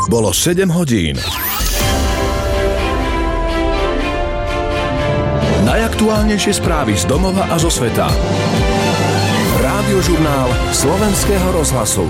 Bolo 7 hodín. Najaktuálnejšie správy z domova a zo sveta. Rádiožurnál Slovenského rozhlasu.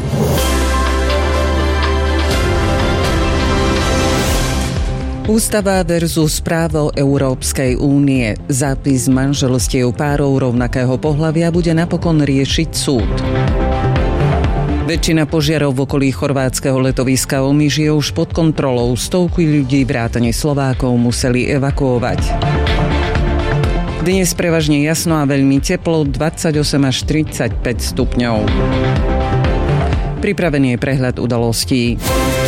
Ústava versus právo Európskej únie. Zápis manželstiev párov rovnakého pohlavia bude napokon riešiť súd. Väčšina požiarov v okolí chorvátskeho letoviska Omiš je už pod kontrolou. Stovky ľudí vrátane Slovákov museli evakuovať. Dnes prevažne jasno a veľmi teplo, 28 až 35 stupňov. Pripravený je prehľad udalostí.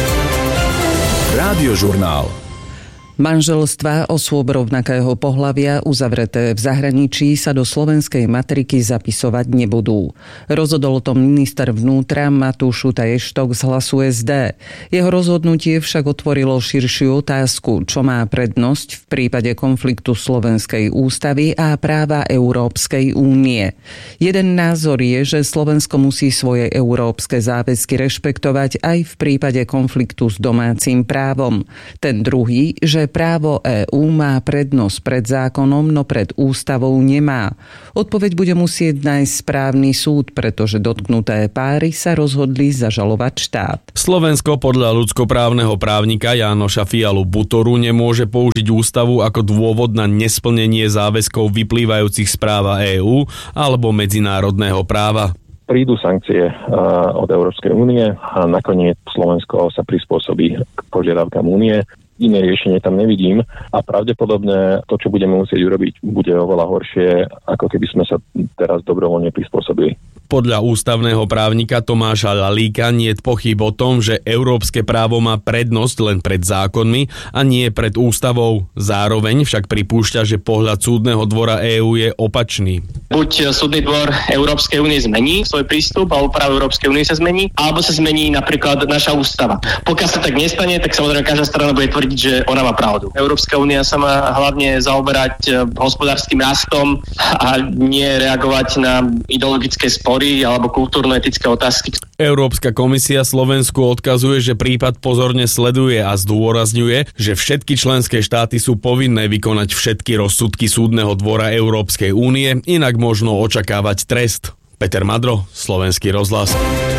Rádiožurnál. Manželstvá osôb rovnakého pohlavia uzavreté v zahraničí sa do slovenskej matriky zapisovať nebudú. Rozhodol o tom minister vnútra Matúš Šutaj Eštok z Hlasu SD. Jeho rozhodnutie však otvorilo širšiu otázku, čo má prednosť v prípade konfliktu slovenskej ústavy a práva Európskej únie. Jeden názor je, že Slovensko musí svoje európske záväzky rešpektovať aj v prípade konfliktu s domácim právom. Ten druhý, že právo EÚ má prednosť pred zákonom, no pred ústavou nemá. Odpoveď bude musieť nájsť správny súd, pretože dotknuté páry sa rozhodli zažalovať štát. Slovensko podľa ľudskoprávneho právnika Jánoša Fialu Butoru nemôže použiť ústavu ako dôvod na nesplnenie záväzkov vyplývajúcich z práva EÚ alebo medzinárodného práva. Prídu sankcie od Európskej únie a nakoniec Slovensko sa prispôsobí k požiadavkám únie. Iné riešenie tam nevidím a pravdepodobne to, čo budeme musieť urobiť, bude oveľa horšie, ako keby sme sa teraz dobrovoľne prispôsobili. Podľa ústavného právnika Tomáša Lalíka nie je pochyb o tom, že európske právo má prednosť len pred zákonmi a nie pred ústavou. Zároveň však pripúšťa, že pohľad súdneho dvora EÚ je opačný. Buď súdny dvor Európskej únie zmení svoj prístup, alebo právo Európskej únie sa zmení, alebo sa zmení napríklad naša ústava. Pokiaľ sa tak nestane, tak samozrejme každá strana bude tvrdiť, že ona má pravdu. Európska únia sa má hlavne zaoberať hospodárskym rastom a nie reagovať na ideologické spory alebo kultúrno-etické otázky. Európska komisia Slovensku odkazuje, že prípad pozorne sleduje a zdôrazňuje, že všetky členské štáty sú povinné vykonať všetky rozsudky súdneho dvora Európskej únie, inak možno očakávať trest. Peter Madro, Slovenský rozhlas.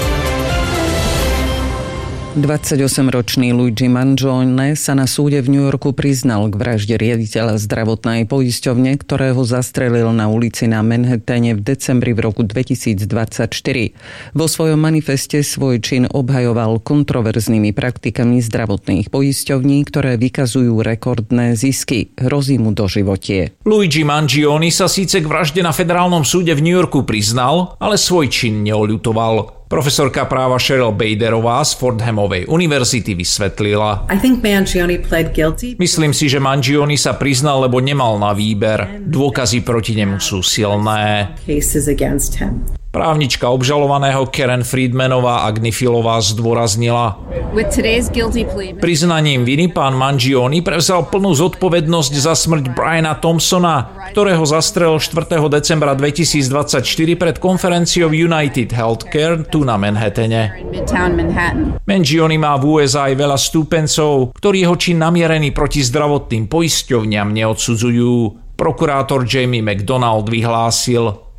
28-ročný Luigi Mangione sa na súde v New Yorku priznal k vražde riaditeľa zdravotnej poisťovne, ktorého zastrelil na ulici na Manhattane v decembri v roku 2024. Vo svojom manifeste svoj čin obhajoval kontroverznými praktikami zdravotných poisťovní, ktoré vykazujú rekordné zisky. Hrozí mu doživotie. Luigi Mangione sa síce k vražde na federálnom súde v New Yorku priznal, ale svoj čin neoľutoval. Profesorka práva Cheryl Baderová z Fordhamovej univerzity vysvetlila. Myslím si, že Mangione sa priznal, lebo nemal na výber. Dôkazy proti nemu sú silné. Právnička obžalovaného Karen Friedmanová Agnifilová zdôraznila. Priznaním viny pán Mangione prevzal plnú zodpovednosť za smrť Briana Thompsona, ktorého zastrelil 4. decembra 2024 pred konferenciou United Healthcare tu na Manhattane. Mangione má v USA aj veľa stúpencov, ktorí jeho čin namierený proti zdravotným poisťovniam neodsudzujú. Prokurátor Jamie McDonald vyhlásil: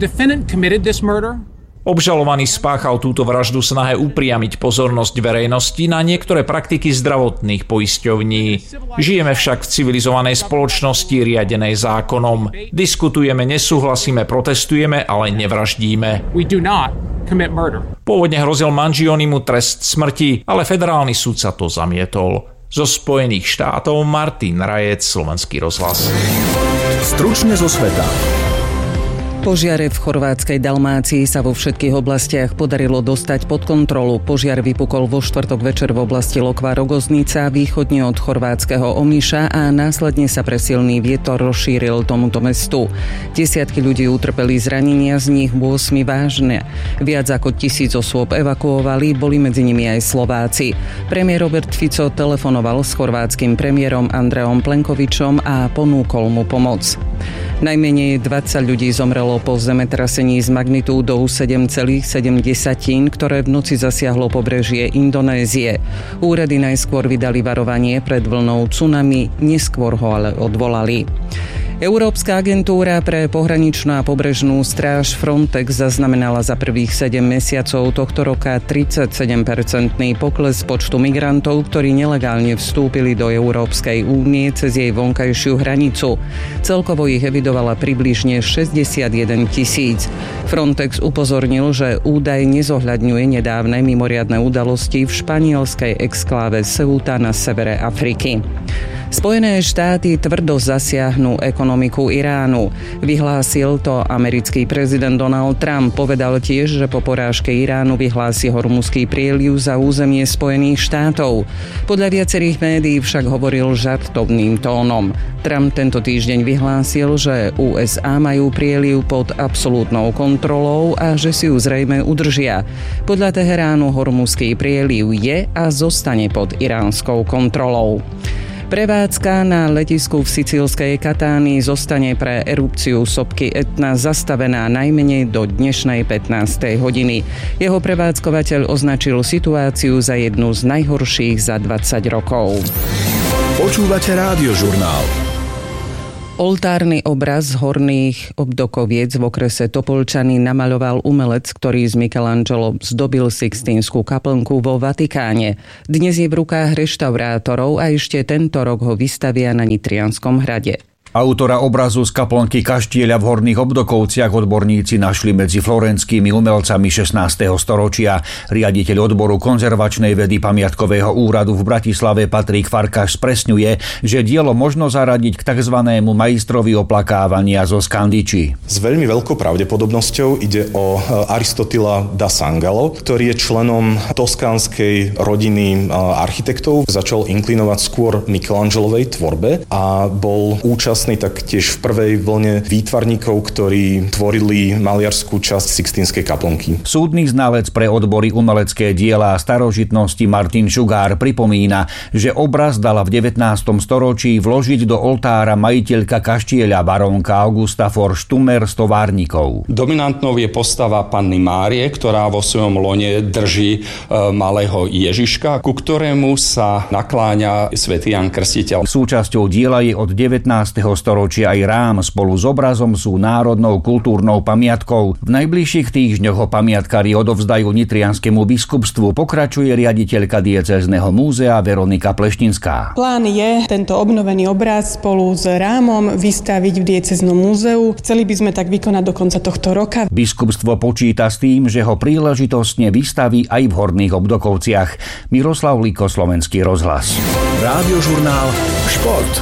Obžalovaný spáchal túto vraždu v snahe upriamiť pozornosť verejnosti na niektoré praktiky zdravotných poisťovní. Žijeme však v civilizovanej spoločnosti riadenej zákonom. Diskutujeme, nesúhlasíme, protestujeme, ale nevraždíme. Pôvodne hrozil Mangionimu trest smrti, ale federálny súd sa to zamietol. Zo Spojených štátov Martin Rajec, Slovenský rozhlas. Stručne zo sveta. Požiare v chorvátskej Dalmácii sa vo všetkých oblastiach podarilo dostať pod kontrolu. Požiar vypukol vo štvrtok večer v oblasti Lokva Rogoznica, východne od chorvátskeho Omiša a následne sa pre silný vietor rozšíril tomuto mestu. Desiatky ľudí utrpeli zranenia, z nich 8 vážne. Viac ako 1000 osôb evakuovali, boli medzi nimi aj Slováci. Premiér Robert Fico telefonoval s chorvátskym premiérom Andreom Plenkovičom a ponúkol mu pomoc. Najmenej 20 ľudí zomrelo po zemetrasení s magnitúdou 7,7, ktoré v noci zasiahlo pobrežie Indonézie. Úrady najskôr vydali varovanie pred vlnou tsunami, neskôr ho ale odvolali. Európska agentúra pre pohraničnú a pobrežnú stráž Frontex zaznamenala za prvých 7 mesiacov tohto roka 37% pokles počtu migrantov, ktorí nelegálne vstúpili do Európskej únie cez jej vonkajšiu hranicu. Celkovo ich evidovala približne 61 000. Frontex upozornil, že údaj nezohľadňuje nedávne mimoriadne udalosti v španielskej exkláve Ceuta na severe Afriky. Spojené štáty tvrdo zasiahnu ekonomiku Iránu. Vyhlásil to americký prezident Donald Trump. Povedal tiež, že po porážke Iránu vyhlási Hormuzský prieliv za územie Spojených štátov. Podľa viacerých médií však hovoril žartovným tónom. Trump tento týždeň vyhlásil, že USA majú prieliv pod absolútnou kontrolou a že si ju zrejme udržia. Podľa Teheránu Hormuzský prieliv je a zostane pod iránskou kontrolou. Prevádzka na letisku v sicílskej Katánii zostane pre erupciu sopky Etna zastavená najmenej do dnešnej 15. hodiny. Jeho prevádzkovateľ označil situáciu za jednu z najhorších za 20 rokov. Počúvate Rádiožurnál. Oltárny obraz z Horných Obdokoviec v okrese Topolčany namaľoval umelec, ktorý z Michelangelo zdobil Sixtínsku kaplnku vo Vatikáne. Dnes je v rukách reštaurátorov a ešte tento rok ho vystavia na Nitrianskom hrade. Autora obrazu z kaplnky kaštieľa v Horných Obdokovciach odborníci našli medzi florenskými umelcami 16. storočia. Riaditeľ odboru konzervačnej vedy pamiatkového úradu v Bratislave Patrik Farkáš spresňuje, že dielo možno zaradiť k tzv. Majstrovi oplakávania zo Skandiči. S veľmi veľkou pravdepodobnosťou ide o Aristotila da Sangalo, ktorý je členom toskánskej rodiny architektov. Začal inklinovať skôr Michelangelovej tvorbe a bol účastný taktiež v prvej vlne výtvarníkov, ktorí tvorili maliarskú časť Sixtínskej kaplnky. Súdny znalec pre odbory umelecké diela a starožitnosti Martin Šugár pripomína, že obraz dala v 19. storočí vložiť do oltára majiteľka kaštieľa barónka Augusta for Štumer z Továrnikov. Dominantnou je postava Panny Márie, ktorá vo svojom lone drží malého Ježiška, ku ktorému sa nakláňa svätý Ján Krstiteľ. Súčasťou diela je od 19. storočia aj rám spolu s obrazom sú národnou kultúrnou pamiatkou. V najbližších týždňoch ho pamiatkári odovzdajú nitrianskému biskupstvu, pokračuje riaditeľka diecézneho múzea Veronika Pleštinská. Plán je tento obnovený obraz spolu s rámom vystaviť v diecéznom múzeu. Chceli by sme tak vykonať do konca tohto roka. Biskupstvo počíta s tým, že ho príležitostne vystaví aj v Horných Obdokovciach. Miroslav Líko, Slovenský rozhlas. Rádiožurnál Šport.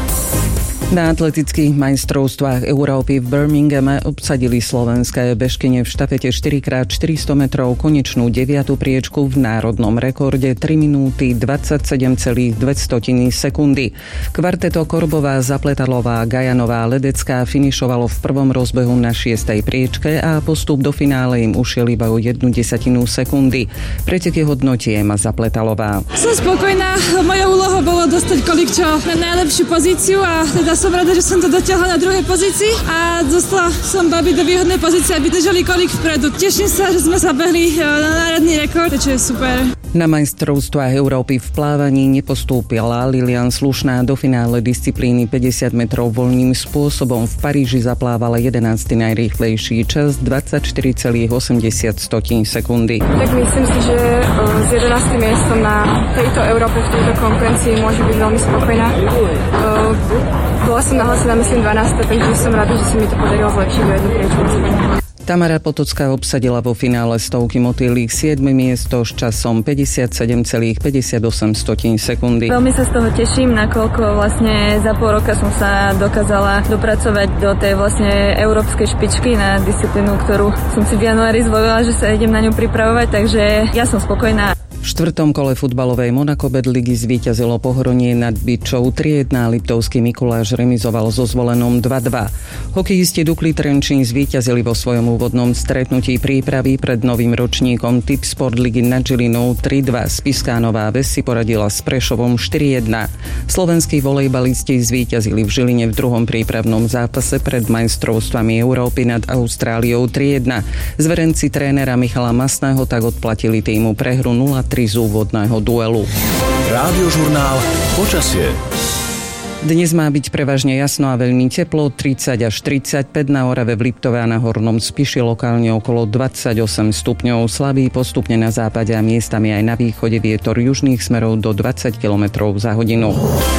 Na atletických majstrovstvách Európy v Birminghame obsadili slovenské bežkyne v štafete 4x400 metrov konečnú 9. priečku v národnom rekorde 3 minúty 27,2 sekundy. Kvarteto Korbová, Zapletalová, Gajanová, Ledecká finišovalo v prvom rozbehu na 6. priečke a postup do finále im ušiel iba o 1/10 sekundy. Preteky hodnotí Ema Zapletalová. Som spokojná, moja úloha bolo dostať kolikčo na najlepšiu pozíciu a teda som rada, že som to dotiahla na druhej pozícii a dostala som babi do výhodnej pozície, aby držali kolik vpredu. Teším sa, že sme zabehli na národný rekord, čo je super. Na majstrovstvách Európy v plávaní nepostúpila Lilian Slušná do finále disciplíny 50 metrov voľným spôsobom. V Paríži zaplávala 11. najrýchlejší čas 24,80 sekundy. Tak myslím si, že s 11. miestom na tejto Európe v tejto konkurencii môže byť veľmi spokojná. Bola som nahlásená, myslím, 12. takže som rada, že sa mi to podarilo zlepšiť o jednu priečku. Tamara Potocká obsadila vo finále stovky motýlík 7. miesto s časom 57,58 sekundy. Veľmi sa z toho teším, nakoľko vlastne za pol roka som sa dokázala dopracovať do tej vlastne európskej špičky na disciplínu, ktorú som si v januári zvolila, že sa idem na ňu pripravovať, takže ja som spokojná. V 4. kole futbalovej Monaco Bad ligy zvíťazilo Pohronie nad Byčou 3-1, Liptovský Mikuláš remizoval so Zvolenom 2-2. Hokejisti Dukly Trenčín zvíťazili vo svojom úvodnom stretnutí prípravy pred novým ročníkom Typ Sport ligy nad Žilinou 3-2. Spišská Nová Ves si poradila s Prešovom 4-1. Slovenskí volejbalisti zvíťazili v Žiline v druhom prípravnom zápase pred majstrovstvami Európy nad Austráliou 3-1. Zverenci trénera Michala Masného tak odplatili týmu prehru 0-3 z úvodného duelu. Rádiožurnál Počasie. Dnes má byť prevažne jasno a veľmi teplo, 30 až 35 na Orave, v Liptove a na Hornom Spiši, lokálne okolo 28 stupňov, slabý postupne na západe a miestami aj na východe vietor južných smerov do 20 km za hodinu.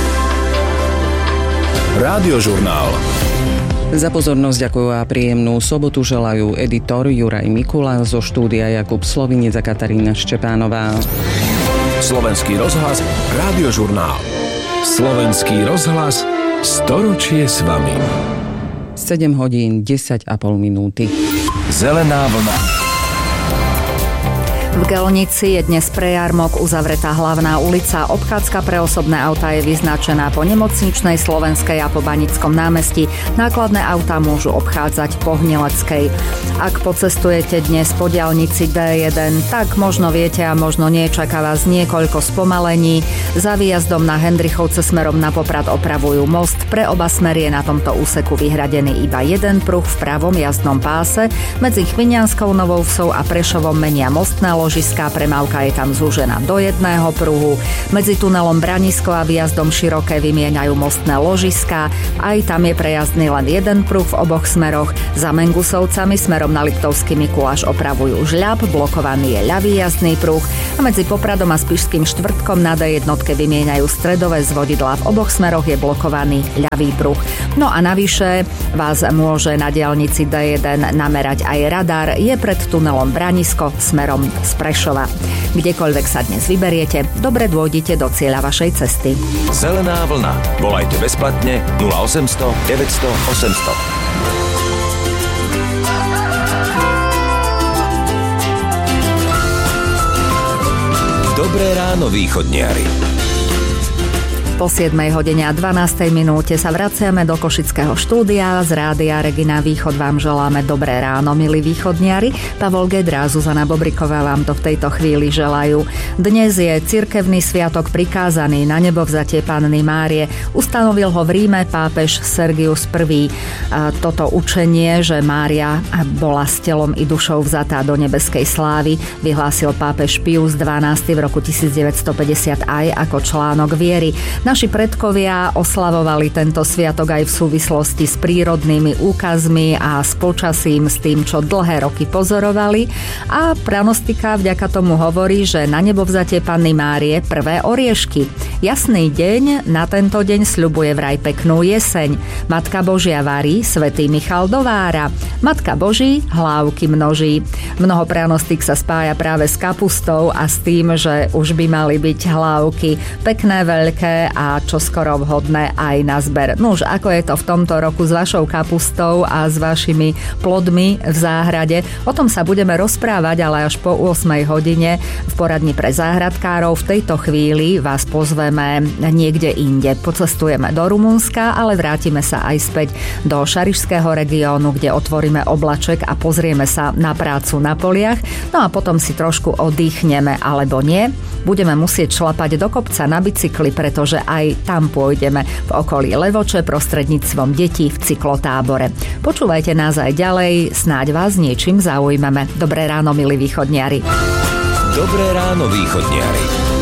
Rádiožurnál. Za pozornosť ďakujú a príjemnú sobotu želajú editor Juraj Mikula, zo štúdia Jakub Slovinec a Katarína Štepánová. Slovenský rozhlas, Rádiožurnál. Slovenský rozhlas, storočie s vami. 7 hodín, 10,5 minúty. Zelená vlna. V Gelnici je dnes pre jarmok uzavretá hlavná ulica. Obchádzka pre osobné autá je vyznačená po Nemocničnej, Slovenskej a po Banickom námestí. Nákladné autá môžu obchádzať po Hnilickej. Ak pocestujete dnes po diaľnici D1, tak možno viete a možno nie, čaká vás niekoľko spomalení. Za výjazdom na Hendrichovce smerom na Poprad opravujú most. Pre oba smery je na tomto úseku vyhradený iba jeden pruh v pravom jazdnom páse. Medzi Chvynianskou Novou Vsou a Prešovom menia mostné ložiská, premávka je tam zúžená do jedného pruhu. Medzi tunelom Branisko a výjazdom Široké vymieňajú mostné ložiská. Aj tam je prejazdný len jeden pruh v oboch smeroch. Za Mengusovcami smerom na Liptovský Mikuláš opravujú žľab, blokovaný je ľavý jazdný pruh a medzi Popradom a Spišským Štvrtkom na D1 vymieňajú stredové zvodidlá. V oboch smeroch je blokovaný ľavý pruh. No a navyše vás môže na diaľnici D1 namerať aj radar. Je pred tunelom Branisko smerom z Prešova. Kdekoľvek sa dnes vyberiete, dobre dôjdite do cieľa vašej cesty. Zelená vlna. Volajte bezplatne 0800 900 800. Dobré ráno, východniari. Po 7 hodine a 12 minúte sa vraciame do košického štúdia. Z Rádia Regina Východ vám želáme dobré ráno, milí východniari. Pavol Gedra a Zuzana Bobriková vám to v tejto chvíli želajú. Dnes je cirkevný sviatok prikázaný na nebovzatie Panny Márie. Ustanovil ho v Ríme pápež Sergius I. Toto učenie, že Mária bola s telom i dušou vzatá do nebeskej slávy, vyhlásil pápež Pius XII v roku 1950 aj ako článok viery. Naši predkovia oslavovali tento sviatok aj v súvislosti s prírodnými úkazmi a s počasím, s tým, čo dlhé roky pozorovali. A pranostika vďaka tomu hovorí, že na nebovzatie Panny Márie prvé oriešky. Jasný deň, na tento deň sľubuje vraj peknú jeseň. Matka Božia varí, svätý Michal dovára. Matka Boží hlávky množí. Mnoho pranostik sa spája práve s kapustou a s tým, že už by mali byť hlávky pekné, veľké a čoskoro vhodné aj na zber. Nuž, ako je to v tomto roku s vašou kapustou a s vašimi plodmi v záhrade? O tom sa budeme rozprávať, ale až po 8 hodine v poradni pre záhradkárov. V tejto chvíli vás pozveme niekde inde. Pocestujeme do Rumunska, ale vrátime sa aj späť do Šarišského regiónu, kde otvoríme oblaček a pozrieme sa na prácu na poliach. No a potom si trošku oddychneme, alebo nie. Budeme musieť šlapať do kopca na bicykli, pretože aj tam pôjdeme v okolí Levoče prostredníctvom detí v cyklotábore. Počúvajte nás aj ďalej, snáď vás niečím zaujmeme. Dobré ráno, milí východniari. Dobré ráno, východniari.